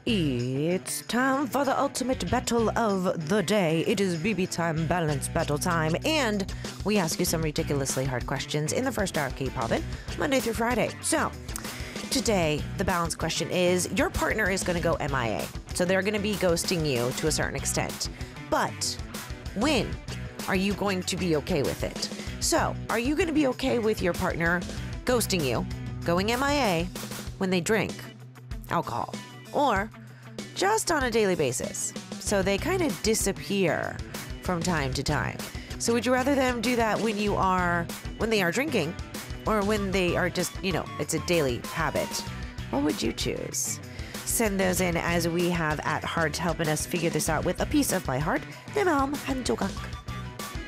It's time for the ultimate battle of the day. It is BB time, balance battle time, and we ask you some ridiculously hard questions in the first hour of K-Poppin', Monday through Friday. So, today, the balance question is, your partner is going to go MIA. So they're going to be ghosting you to a certain extent. But when are you going to be okay with it? So, are you going to be okay with your partner ghosting you, going MIA, when they drink alcohol? Or just on a daily basis, so they kind of disappear from time to time. So would you rather them do that when they are drinking, or when they are just, it's a daily habit? What would you choose? Send those in, as we have at Heart helping us figure this out with a piece of my heart. 내 마음 한 조각.